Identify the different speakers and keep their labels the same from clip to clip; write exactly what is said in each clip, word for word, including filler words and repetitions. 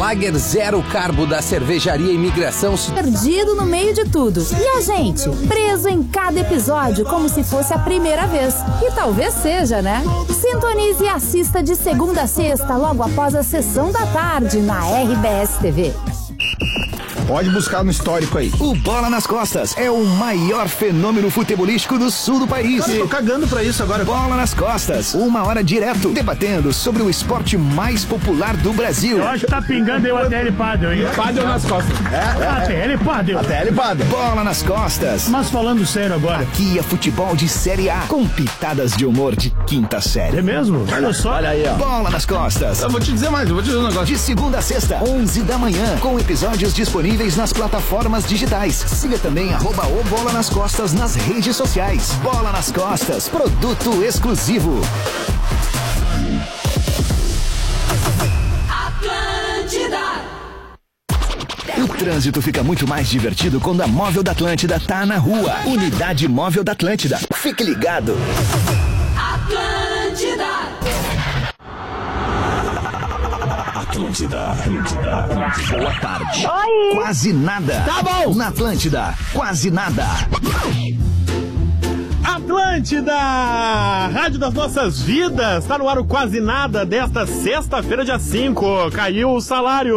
Speaker 1: Lager Zero Carbo da Cervejaria Imigração.
Speaker 2: Perdido no meio de tudo. E a gente? Preso em cada episódio como se fosse a primeira vez. E talvez seja, né? Sintonize e assista de segunda a sexta, logo após a sessão da tarde, na R B S T V.
Speaker 3: Pode buscar no histórico aí.
Speaker 4: O Bola nas Costas é o maior fenômeno futebolístico do sul do país.
Speaker 3: Cara, eu tô cagando pra isso agora.
Speaker 4: Bola nas Costas, uma hora direto, debatendo sobre o esporte mais popular do Brasil.
Speaker 5: Eu acho que tá pingando eu até ele Padel, hein?
Speaker 3: Padel nas costas. É, é,
Speaker 5: até ele Padel.
Speaker 3: Até ele Padel.
Speaker 4: Bola nas Costas.
Speaker 5: Mas falando sério agora.
Speaker 4: Aqui é futebol de Série A, com pitadas de humor de quinta série.
Speaker 5: É mesmo? Olha só.
Speaker 3: Olha aí, ó.
Speaker 4: Bola nas Costas.
Speaker 3: Eu vou te dizer mais, eu vou te dizer um negócio.
Speaker 4: De segunda a sexta, onze da manhã, com episódios disponíveis nas plataformas digitais. Siga também arroba o Bola nas Costas nas redes sociais. Bola nas Costas, produto exclusivo.
Speaker 6: Atlântida.
Speaker 4: O trânsito fica muito mais divertido quando a Móvel da Atlântida tá na rua. Unidade Móvel da Atlântida. Fique ligado.
Speaker 6: Atlântida.
Speaker 4: Atlântida, Atlântida, Atlântida. Boa tarde.
Speaker 6: Oi.
Speaker 4: Quase nada.
Speaker 3: Tá bom.
Speaker 4: Na Atlântida, quase nada.
Speaker 7: Atlântida, Rádio das Nossas Vidas, tá no ar o Quase Nada desta sexta-feira, dia cinco. Caiu o salário.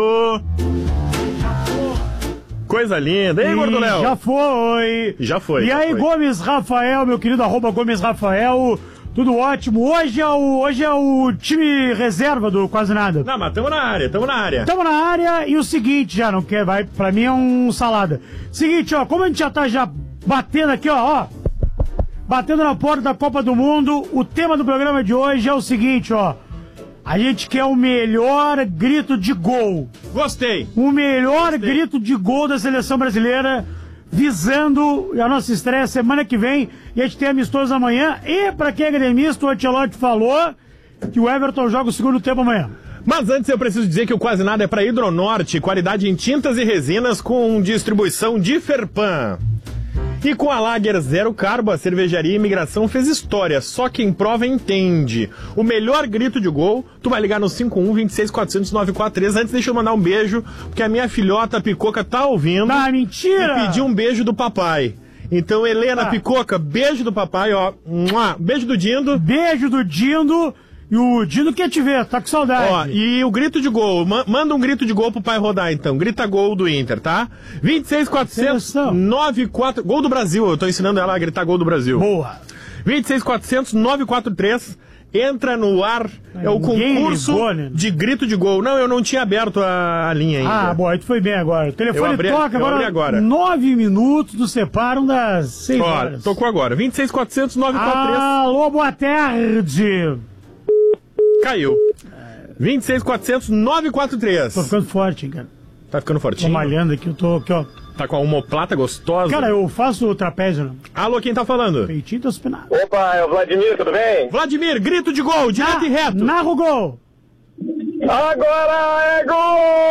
Speaker 7: Coisa linda, hein, Gordo Léo?
Speaker 5: Já foi.
Speaker 7: Já foi.
Speaker 5: E
Speaker 7: já
Speaker 5: aí,
Speaker 7: foi.
Speaker 5: Gomes Rafael, meu querido, arroba Gomes Rafael. Tudo ótimo. Hoje é o, hoje é o time reserva do Quase Nada.
Speaker 7: Não, mas tamo na área, tamo na área.
Speaker 5: Tamo na área e o seguinte, já não quer, vai, pra mim é um salada. Seguinte, ó, como a gente já tá já batendo aqui, ó, ó, batendo na porta da Copa do Mundo, o tema do programa de hoje é o seguinte, ó, a gente quer o melhor grito de gol.
Speaker 7: Gostei.
Speaker 5: O melhor
Speaker 7: Gostei.
Speaker 5: grito de gol da seleção brasileira, visando a nossa estreia semana que vem, e a gente tem amistoso amanhã, e pra quem é gremista, o Ancelotti falou que o Everton joga o segundo tempo amanhã.
Speaker 7: Mas antes eu preciso dizer que o Quase Nada é para Hidronorte, qualidade em tintas e resinas com distribuição de Ferpan. E com a Lager Zero Carbo, a Cervejaria Imigração fez história, só quem prova entende. O melhor grito de gol, tu vai ligar no cinco um, dois seis, quatro zero zero, nove quatro três. Antes deixa eu mandar um beijo, porque a minha filhota Picoca tá ouvindo.
Speaker 5: Ah, mentira!
Speaker 7: E pediu um beijo do papai. Então, Helena
Speaker 5: Ah.
Speaker 7: Picoca, beijo do papai, ó. Mua. Beijo do Dindo.
Speaker 5: Beijo do Dindo. E o Dindo quer te ver, tá com saudade.
Speaker 7: Ó, e o grito de gol, ma- manda um grito de gol pro pai rodar então, grita gol do Inter, tá? vinte e seis, quatrocentos, noventa e quatro, gol do Brasil, eu tô ensinando ela a gritar gol do Brasil.
Speaker 5: Boa.
Speaker 7: vinte e seis, quatrocentos, novecentos e quarenta e três, entra no ar, é o
Speaker 5: Ninguém
Speaker 7: concurso
Speaker 5: ligou, né?
Speaker 7: de grito de gol. Não, eu não tinha aberto a, a linha ainda.
Speaker 5: Ah, bom, aí tu foi bem agora. O telefone
Speaker 7: Eu abri-
Speaker 5: toca
Speaker 7: eu
Speaker 5: agora,
Speaker 7: abri agora.
Speaker 5: nove minutos nos separam das seis
Speaker 7: Ó,
Speaker 5: horas.
Speaker 7: tocou agora, vinte e seis, quatrocentos, novecentos e quarenta e três,
Speaker 5: Alô, boa tarde.
Speaker 7: caiu. vinte e seis, quatrocentos, novecentos e quarenta e três.
Speaker 5: Tô ficando forte, hein, cara.
Speaker 7: Tá ficando
Speaker 5: Tô
Speaker 7: fortinho?
Speaker 5: malhando aqui, eu tô aqui, ó.
Speaker 7: Tá com a omoplata gostosa?
Speaker 5: Cara, eu faço trapézio, né?
Speaker 7: Alô, quem tá falando?
Speaker 5: Peitinho tá supinado.
Speaker 8: Opa, é o Vladimir, tudo bem?
Speaker 7: Vladimir, grito de gol, direto e reto.
Speaker 5: Narra o gol.
Speaker 8: Agora é gol!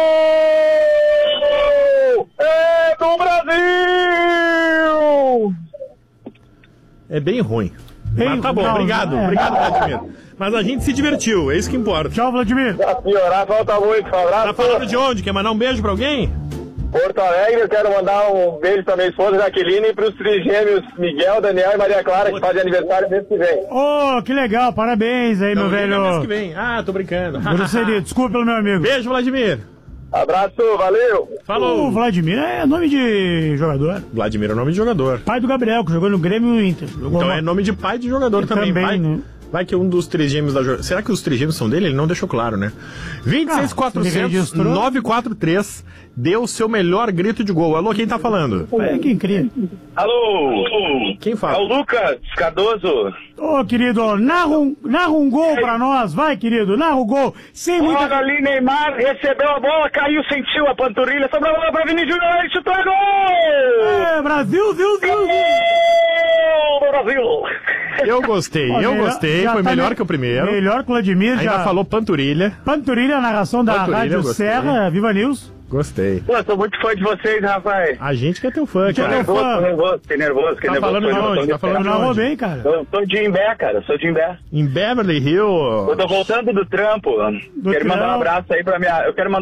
Speaker 8: É do Brasil!
Speaker 7: É bem ruim.
Speaker 5: Bem
Speaker 7: Mas tá bom,
Speaker 5: ruim, não,
Speaker 7: obrigado,
Speaker 5: é.
Speaker 7: obrigado, Vladimir. Mas a gente se divertiu, é isso que importa.
Speaker 5: Tchau, Vladimir.
Speaker 8: Pra piorar, falta muito. Um abraço.
Speaker 7: Tá falando de onde? Quer mandar um beijo pra alguém?
Speaker 8: Porto Alegre, eu quero mandar um beijo pra minha esposa Jaqueline e pros trigêmeos Miguel, Daniel e Maria Clara, que fazem aniversário mês que vem.
Speaker 5: Ô, que legal, parabéns aí, meu
Speaker 7: Não, liga mês que
Speaker 5: velho.
Speaker 7: vem. Ah, tô brincando.
Speaker 5: Grosseria, desculpa pelo meu amigo.
Speaker 7: Beijo, Vladimir.
Speaker 8: Abraço, valeu!
Speaker 7: Falou.
Speaker 5: O Vladimir é nome de jogador.
Speaker 7: Vladimir é o nome de jogador.
Speaker 5: Pai do Gabriel, que jogou no Grêmio e no Inter. Jogou
Speaker 7: Então
Speaker 5: mal.
Speaker 7: é nome de pai de jogador também.
Speaker 5: Também,
Speaker 7: vai,
Speaker 5: né?
Speaker 7: vai que um dos trigêmeos da jogadora. Será que os trigêmeos são dele? Ele não deixou claro, né? vinte e seis,
Speaker 5: Ah,
Speaker 7: quatrocentos,
Speaker 5: ele registrou.
Speaker 7: novecentos e quarenta e três. Deu o seu melhor grito de gol. Alô, quem tá falando?
Speaker 5: É quem cria.
Speaker 8: Alô!
Speaker 7: Quem
Speaker 8: É o
Speaker 7: fala?
Speaker 8: Lucas Cardoso.
Speaker 5: Ô, querido, narra um, narra um gol pra nós. Vai, querido, narra o gol. Sem
Speaker 8: Olha
Speaker 5: muita...
Speaker 8: ali, Neymar recebeu a bola, caiu, sentiu a panturrilha, sobrou a bola pra Vini Júnior, ele chutou, é gol!
Speaker 5: É, Brasil, viu, viu, viu.
Speaker 8: Gol do Brasil!
Speaker 7: Eu gostei,
Speaker 5: Ó,
Speaker 7: eu
Speaker 5: melhor-
Speaker 7: gostei.
Speaker 5: já
Speaker 7: Foi
Speaker 5: tá
Speaker 7: melhor
Speaker 5: me-
Speaker 7: que o primeiro.
Speaker 5: Melhor que o Vladimir,
Speaker 7: Ainda
Speaker 5: já
Speaker 7: falou panturilha.
Speaker 5: Panturilha, a narração da
Speaker 7: Panturilha, eu
Speaker 5: Rádio
Speaker 7: gostei.
Speaker 5: Serra, Viva News.
Speaker 7: Gostei.
Speaker 8: Pô, sou muito fã de vocês, rapaz.
Speaker 7: A gente que é teu fã,
Speaker 5: Teu
Speaker 7: cara.
Speaker 5: fã.
Speaker 8: Nervoso, tô nervoso, fiquei nervoso, fiquei
Speaker 7: Tá
Speaker 8: nervoso.
Speaker 7: falando de
Speaker 8: tô
Speaker 7: onde? Tá falando de
Speaker 5: Narrou
Speaker 7: onde?
Speaker 5: bem, cara.
Speaker 8: Eu sou de Imbé, cara, eu sou de Imbé.
Speaker 7: Em Beverly Hills.
Speaker 8: Eu tô voltando do trampo.
Speaker 5: Do
Speaker 8: quero mandar um
Speaker 5: trampo.
Speaker 8: abraço aí pra minha... Eu quero mandar